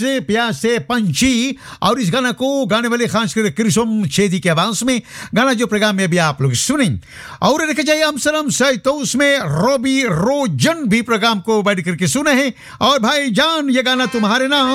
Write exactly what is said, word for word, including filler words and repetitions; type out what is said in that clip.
से प्यार से पंछी। और इस गाना को गाने वाले खास कर कृष्ण छेदी के आवाज में गाना जो प्रोग्राम में भी आप लोग सुने। और देखा जाए हम सलाम साई तो उसमें रॉबी रोजन भी प्रोग्राम को बैठ करके सुने हैं। और भाई जान ये गाना तुम्हारे नाम